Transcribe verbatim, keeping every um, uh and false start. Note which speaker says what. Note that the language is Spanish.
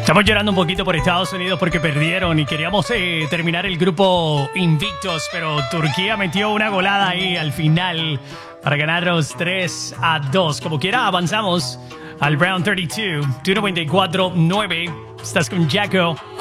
Speaker 1: Estamos llorando un poquito por Estados Unidos porque perdieron y queríamos eh, terminar el grupo invictos, pero Turquía metió una golada ahí al final para ganarnos tres a dos. Como quiera, avanzamos al round treinta y dos. Tú noventa y cuatro nueve. Estás con Jacko.